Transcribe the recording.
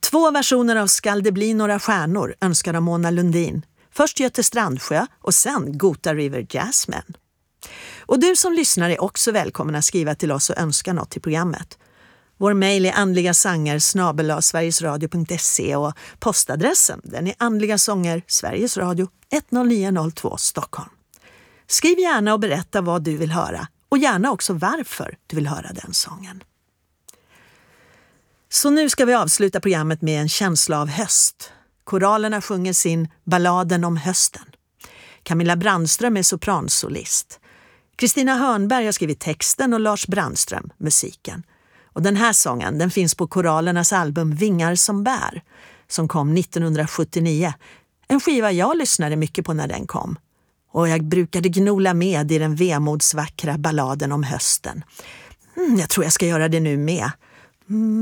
2 versioner av Skall det bli några stjärnor önskar av Mona Lundin. Först Göte Strandsjö och sen Gota River Jazzmen. Och du som lyssnar är också välkommen att skriva till oss och önska något till programmet. Vår mejl är andligasanger@sverigesradio.se och postadressen den är Andliga sånger, Sveriges Radio 10902 Stockholm. Skriv gärna och berätta vad du vill höra och gärna också varför du vill höra den sången. Så nu ska vi avsluta programmet med en känsla av höst. Koralerna sjunger sin Balladen om hösten. Camilla Brandström är sopransolist. Kristina Hörnberg har skrivit texten och Lars Brandström musiken. Och den här sången den finns på Koralernas album Vingar som bär som kom 1979. En skiva jag lyssnade mycket på när den kom. Och jag brukade gnola med i den vemodsvackra balladen om hösten. Jag tror jag ska göra det nu med.